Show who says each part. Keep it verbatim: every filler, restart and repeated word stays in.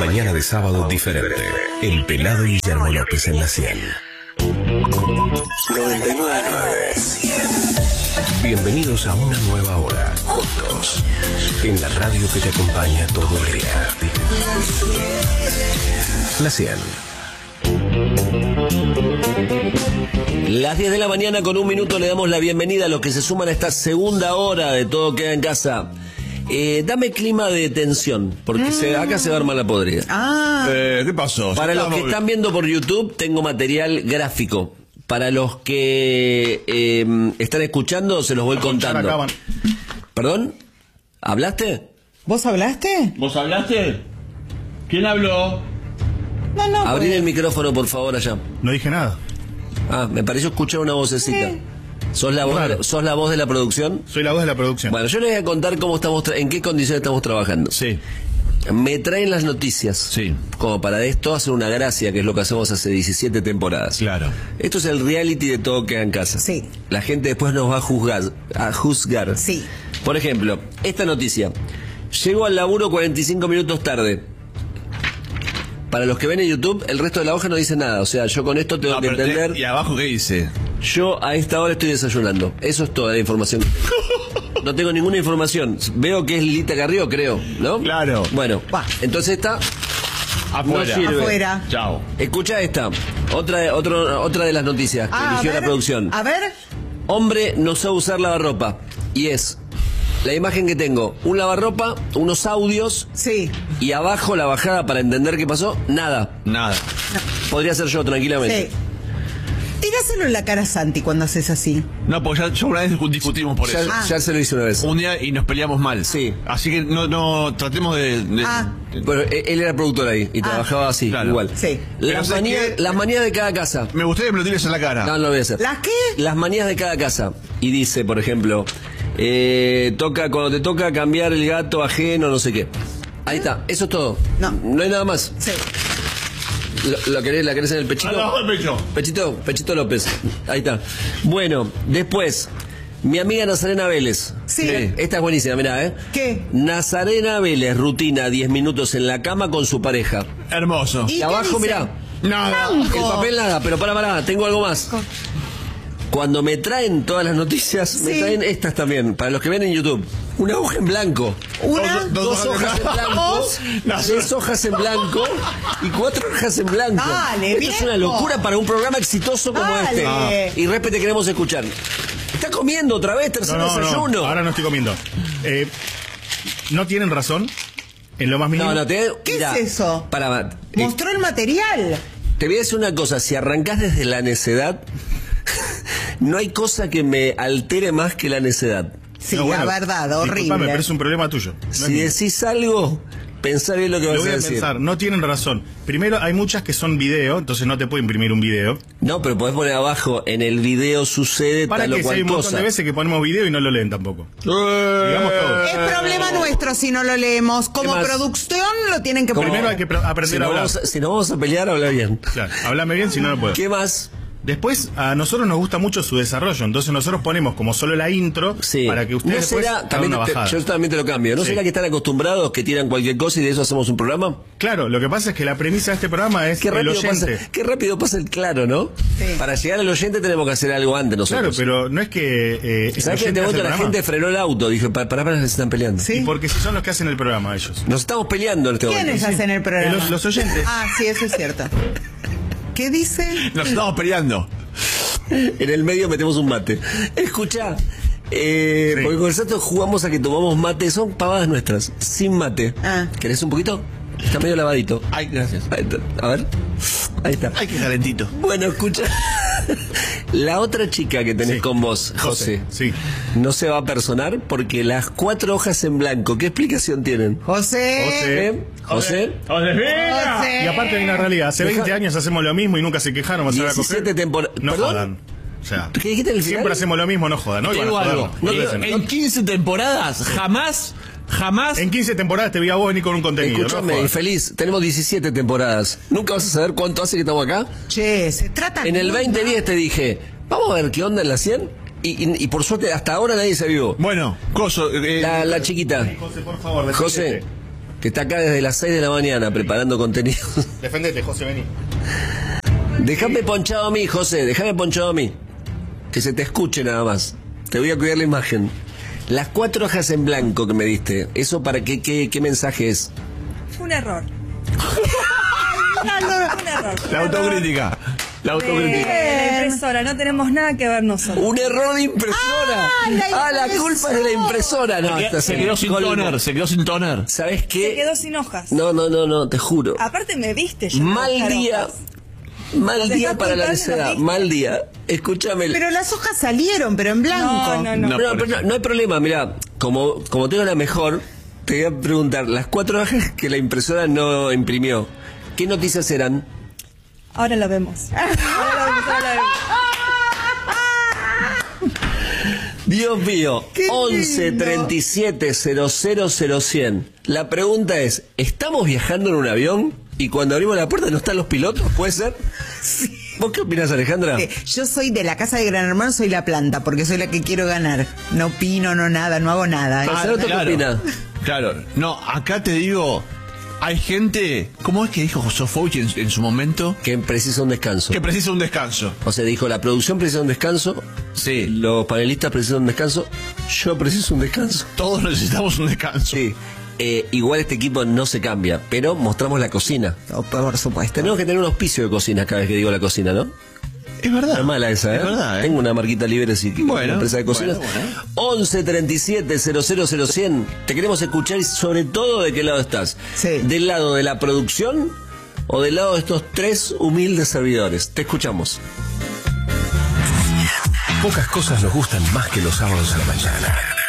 Speaker 1: mañana de sábado diferente. El Pelado y Guillermo López en la cien. noventa y nueve punto nueve. Bienvenidos a una nueva hora, juntos, en la radio que te acompaña todo el día. La cien.
Speaker 2: Las diez de la mañana con un minuto le damos la bienvenida a los que se suman a esta segunda hora de Todo Queda en Casa. Eh, dame clima de tensión, porque mm. se, acá se va a armar la podrida.
Speaker 3: Ah.
Speaker 4: Eh, ¿Qué pasó?
Speaker 2: Para los que están viendo por YouTube, tengo material gráfico. Para los que eh, están escuchando, se los voy contando. ¿Perdón? ¿Hablaste?
Speaker 3: ¿Vos hablaste?
Speaker 4: ¿Vos hablaste? ¿Quién habló?
Speaker 3: No, no.
Speaker 2: Abrir
Speaker 3: pues.
Speaker 2: el micrófono, por favor, allá.
Speaker 5: No dije nada.
Speaker 2: Ah, me pareció escuchar una vocecita.
Speaker 3: Sí.
Speaker 2: ¿Sos la, voz de, ¿Sos la voz de la producción?
Speaker 5: Soy la voz de la producción.
Speaker 2: Bueno, yo les voy a contar cómo estamos, en qué condiciones estamos trabajando.
Speaker 4: Sí.
Speaker 2: Me traen las noticias.
Speaker 4: Sí.
Speaker 2: Como para esto hacer una gracia, que es lo que hacemos hace diecisiete temporadas.
Speaker 4: Claro.
Speaker 2: Esto es el reality de Todo Queda en Casa.
Speaker 3: Sí.
Speaker 2: La gente después nos va a juzgar. A juzgar.
Speaker 3: Sí.
Speaker 2: Por ejemplo, esta noticia. Llego al laburo cuarenta y cinco minutos tarde. Para los que ven en YouTube, el resto de la hoja no dice nada. O sea, yo con esto tengo
Speaker 4: No,
Speaker 2: que
Speaker 4: pero
Speaker 2: entender...
Speaker 4: te- ¿Y abajo qué dice?
Speaker 2: Yo a esta hora estoy desayunando. Eso es toda la información. No tengo ninguna información. Veo que es Lita Carrió, creo, ¿no?
Speaker 4: Claro.
Speaker 2: Bueno,
Speaker 3: Va.
Speaker 2: entonces esta
Speaker 4: Afuera.
Speaker 2: no sirve.
Speaker 3: Afuera.
Speaker 4: Chao.
Speaker 2: Escucha esta. Otra de, otro, otra de las noticias que
Speaker 3: Ah,
Speaker 2: eligió
Speaker 3: a
Speaker 2: la
Speaker 3: ver,
Speaker 2: producción.
Speaker 3: A ver.
Speaker 2: Hombre no sabe usar lavarropa. Y es la imagen que tengo. Un lavarropa, unos audios
Speaker 3: Sí.
Speaker 2: y abajo la bajada para entender qué pasó. Nada.
Speaker 4: Nada.
Speaker 2: Podría ser yo tranquilamente.
Speaker 3: Sí. Tíraselo en la cara a Santi cuando haces así.
Speaker 4: No, pues ya, ya una vez discutimos por
Speaker 2: Ya,
Speaker 4: eso.
Speaker 3: Ah.
Speaker 2: ya se lo hice una vez.
Speaker 4: Un día y nos peleamos mal.
Speaker 2: Sí.
Speaker 4: Así que no, no tratemos de... de-
Speaker 3: Ah.
Speaker 4: de-
Speaker 2: Bueno, e- él era productor ahí y
Speaker 3: Ah.
Speaker 2: trabajaba así,
Speaker 4: Claro.
Speaker 2: igual.
Speaker 3: Sí.
Speaker 2: Las
Speaker 4: Pero sé
Speaker 2: manías,
Speaker 4: que-
Speaker 2: las manías de cada casa.
Speaker 4: Me gustaría que me lo tires en la cara.
Speaker 2: No, no lo voy a hacer.
Speaker 3: ¿Las qué?
Speaker 2: Las manías de cada casa. Y dice, por ejemplo, eh, toca cuando te toca cambiar el gato ajeno, no sé qué. Ahí está, eso es todo.
Speaker 3: No.
Speaker 2: No hay nada más.
Speaker 3: Sí.
Speaker 2: ¿Lo, lo querés, ¿La querés en el pechito?
Speaker 4: Abajo del pecho.
Speaker 2: Pechito, Pechito López. Ahí está. Bueno, después, mi amiga Nazarena Vélez.
Speaker 3: Sí.
Speaker 2: Esta es buenísima, mirá, ¿eh?
Speaker 3: ¿Qué?
Speaker 2: Nazarena Vélez, rutina, diez minutos en la cama con su pareja.
Speaker 4: Hermoso.
Speaker 3: ¿Y
Speaker 2: Y
Speaker 3: qué
Speaker 2: abajo,
Speaker 3: dice?
Speaker 2: mirá.
Speaker 4: Nada.
Speaker 3: Blanco.
Speaker 2: El papel nada, pero para, para, tengo algo más. Cuando me traen todas las noticias, me
Speaker 3: Sí.
Speaker 2: traen estas también, para los que ven en YouTube. Una hoja en blanco.
Speaker 3: Una.
Speaker 4: Dos-
Speaker 2: Dos hojas en blanco,
Speaker 4: Dos.
Speaker 2: tres hojas en blanco y cuatro hojas en blanco.
Speaker 3: Dale,
Speaker 2: Esto es una
Speaker 3: viejo.
Speaker 2: locura para un programa exitoso como
Speaker 3: Dale.
Speaker 2: este.
Speaker 3: Ah.
Speaker 2: Y Repe, te queremos escuchar. ¿Está comiendo otra vez?
Speaker 5: No,
Speaker 2: Tercer
Speaker 5: no,
Speaker 2: desayuno.
Speaker 5: no. Ahora no estoy comiendo. Eh, no tienen razón. En lo más mínimo.
Speaker 2: No, no, te,
Speaker 3: ¿Qué
Speaker 2: mirá,
Speaker 3: es eso?
Speaker 2: Para, eh,
Speaker 3: Mostró el material.
Speaker 2: te voy a decir una cosa. Si arrancás desde la necedad, no hay cosa que me altere más que la necedad.
Speaker 3: Sí,
Speaker 5: No, bueno,
Speaker 3: la verdad,
Speaker 5: disculpame,
Speaker 3: horrible.
Speaker 5: pero es un problema tuyo. No es
Speaker 2: Si
Speaker 5: mío.
Speaker 2: decís algo, pensá bien lo que
Speaker 5: Lo
Speaker 2: vas
Speaker 5: voy
Speaker 2: a
Speaker 5: a
Speaker 2: decir.
Speaker 5: pensar. No tienen razón. Primero, hay muchas que son video, entonces no te puedo imprimir un video.
Speaker 2: No, pero podés poner abajo, en el video sucede
Speaker 5: Para
Speaker 2: tal o
Speaker 5: que si hay
Speaker 2: cual
Speaker 5: un montón
Speaker 2: cosa.
Speaker 5: de veces que ponemos video y no lo leen tampoco. Digamos todo.
Speaker 3: Es problema nuestro si no lo leemos. Como
Speaker 2: más?
Speaker 3: producción lo tienen que poner.
Speaker 5: Primero hay que pro-
Speaker 2: Si
Speaker 5: aprender
Speaker 2: no,
Speaker 5: a hablar.
Speaker 2: vamos a, si no vamos a pelear, habla bien.
Speaker 5: Claro, hablame bien, si no, no puedo.
Speaker 2: ¿Qué más?
Speaker 5: Después, a nosotros nos gusta mucho su desarrollo, entonces nosotros ponemos como solo la intro
Speaker 2: Sí.
Speaker 5: para que ustedes
Speaker 2: ¿No
Speaker 5: después
Speaker 2: será,
Speaker 5: hagan
Speaker 2: también
Speaker 5: una
Speaker 2: te-
Speaker 5: bajada.
Speaker 2: yo también te lo cambio, ¿no
Speaker 5: Sí.
Speaker 2: será que están acostumbrados que tiran cualquier cosa y de eso hacemos un programa?
Speaker 5: Claro, lo que pasa es que la premisa de este programa es
Speaker 2: Qué
Speaker 5: el
Speaker 2: rápido,
Speaker 5: oyente.
Speaker 2: pasa, qué rápido pasa el claro, ¿no?
Speaker 3: Sí.
Speaker 2: Para llegar al oyente tenemos que hacer algo antes
Speaker 5: Claro,
Speaker 2: nosotros.
Speaker 5: pero no es que... Eh, el
Speaker 2: ¿Sabes que en este
Speaker 5: oyente hace
Speaker 2: momento
Speaker 5: el
Speaker 2: la
Speaker 5: programa.
Speaker 2: gente frenó el auto? Dije, para, para, para, se están peleando.
Speaker 3: Sí.
Speaker 5: Y porque si son los que hacen el programa ellos.
Speaker 2: Nos estamos peleando en este momento.
Speaker 3: ¿Quiénes hacen el programa?
Speaker 5: Los, los oyentes.
Speaker 3: Ah, sí, eso es cierto. ¿Qué dice?
Speaker 4: Nos estamos peleando.
Speaker 2: En el medio metemos un mate. Escucha, eh,
Speaker 5: Sí.
Speaker 2: porque con el Sato jugamos a que tomamos mate, son pavadas nuestras, sin mate.
Speaker 3: Ah.
Speaker 2: ¿Querés un poquito? Está medio lavadito.
Speaker 4: Ay, gracias.
Speaker 2: Ahí está. A ver. Ahí está.
Speaker 4: Ay, qué calentito.
Speaker 2: Bueno, escucha. La otra chica que tenés
Speaker 5: Sí.
Speaker 2: con vos, José,
Speaker 5: Sí.
Speaker 2: no se va a personar porque las cuatro hojas en blanco, ¿qué explicación tienen?
Speaker 3: José.
Speaker 2: ¿Eh? José.
Speaker 3: José.
Speaker 5: Y aparte hay una realidad. Hace
Speaker 2: Deja-
Speaker 5: veinte años hacemos lo mismo y nunca se quejaron. ¿Vas a ver a coger?
Speaker 2: diecisiete temporadas.
Speaker 5: No
Speaker 2: ¿Perdón?
Speaker 5: jodan. O sea,
Speaker 2: ¿Qué dijiste en el final?
Speaker 5: siempre hacemos lo mismo, no jodan. ¿no?
Speaker 4: Te
Speaker 5: Iban a
Speaker 4: digo algo.
Speaker 5: jodernos.
Speaker 2: No,
Speaker 5: Lo
Speaker 2: no,
Speaker 5: hacen.
Speaker 4: En quince temporadas, jamás, jamás.
Speaker 5: En quince temporadas te vi a vos venir con un contenido.
Speaker 2: Escúchame,
Speaker 5: no jodas.
Speaker 2: infeliz, tenemos diecisiete temporadas. ¿Nunca vas a saber cuánto hace que estamos acá?
Speaker 3: Che, se trata.
Speaker 2: En el veinte diez te dije, vamos a ver qué onda en la cien. Y, y, y por suerte, hasta ahora nadie se vio.
Speaker 4: Bueno, coso. eh,
Speaker 2: La, la chiquita.
Speaker 5: José, por favor,
Speaker 2: José,
Speaker 5: despídete.
Speaker 2: que está acá desde las seis de la mañana preparando contenido.
Speaker 5: Defendete, José, vení.
Speaker 2: Déjame ponchado a mí, José, déjame ponchado a mí. Que se te escuche nada más. Te voy a cuidar la imagen. Las cuatro hojas en blanco que me diste, ¿eso para qué, qué, qué mensaje es?
Speaker 6: Fue un error.
Speaker 3: No, no,
Speaker 6: Un error.
Speaker 4: La autocrítica. La autocrítica.
Speaker 6: De la impresora, no tenemos nada que ver nosotros.
Speaker 2: Un error de impresora.
Speaker 3: Ah, la
Speaker 2: Ah, la culpa es de la impresora. No, esta
Speaker 4: Se quedó sin
Speaker 2: colmo.
Speaker 4: toner, se quedó sin toner.
Speaker 2: ¿Sabes
Speaker 6: Se
Speaker 2: qué?
Speaker 6: quedó sin hojas.
Speaker 2: No, no, no, no, te juro.
Speaker 6: Aparte me viste ya.
Speaker 2: Mal
Speaker 6: buscar
Speaker 2: día.
Speaker 6: hojas.
Speaker 2: Mal
Speaker 6: Te
Speaker 2: día
Speaker 6: está
Speaker 2: para la
Speaker 6: contando
Speaker 2: necedad.
Speaker 6: la lista.
Speaker 2: Mal día. Escúchame.
Speaker 3: Pero las hojas salieron, pero en blanco.
Speaker 6: No, no, no.
Speaker 4: No,
Speaker 2: No,
Speaker 4: por
Speaker 2: pero no, no hay problema, mira, como, como tengo la mejor, te voy a preguntar, las cuatro hojas que la impresora no imprimió, ¿qué noticias eran?
Speaker 6: Ahora lo vemos. Ahora lo vemos, ahora lo vemos.
Speaker 2: Dios mío,
Speaker 3: Qué
Speaker 2: once
Speaker 3: lindo.
Speaker 2: treinta y siete cero cero cero cien. La pregunta es, ¿estamos viajando en un avión y cuando abrimos la puerta no están los pilotos? ¿Puede ser? ¿Vos qué opinás, Alejandra?
Speaker 3: Eh, Yo soy de la casa de Gran Hermano, soy la planta, porque soy la que quiero ganar. No opino, no nada, no hago nada.
Speaker 2: Ah, ¿Marcelo, qué opina?
Speaker 4: Claro. No, acá te digo, hay gente, ¿cómo es que dijo Sofovich en, en su momento?
Speaker 2: Que precisa un descanso.
Speaker 4: Que precisa un descanso.
Speaker 2: O sea, dijo, la producción precisa un descanso,
Speaker 4: Sí.
Speaker 2: los panelistas precisan un descanso, yo preciso un descanso.
Speaker 4: Todos necesitamos un descanso.
Speaker 2: Sí. Eh, igual este equipo no se cambia, pero mostramos la cocina.
Speaker 3: Oh, por supuesto.
Speaker 2: Tenemos que tener un auspicio de cocina cada vez que digo la cocina, ¿no?
Speaker 4: Es verdad.
Speaker 2: No es mala esa, ¿eh?
Speaker 4: Es verdad, ¿eh?
Speaker 2: Tengo una marquita libre, si
Speaker 4: Bueno,
Speaker 2: una empresa de cocina.
Speaker 4: bueno, bueno.
Speaker 2: once treinta y siete cero cero cero cien. Te queremos escuchar y sobre todo de qué lado estás.
Speaker 3: Sí.
Speaker 2: ¿Del lado de la producción o del lado de estos tres humildes servidores? Te escuchamos.
Speaker 1: Pocas cosas nos gustan más que los sábados a la mañana.